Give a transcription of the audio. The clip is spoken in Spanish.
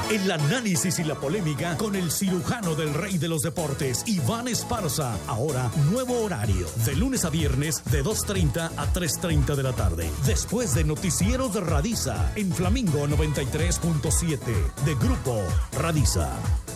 El análisis y la polémica con el cirujano del rey de los deportes, Iván Esparza. Ahora, nuevo horario, de lunes a viernes, de 2:30 a 3:30 de la tarde. Después de Noticieros de Radisa, en Flamingo 93.7, de Grupo Radisa.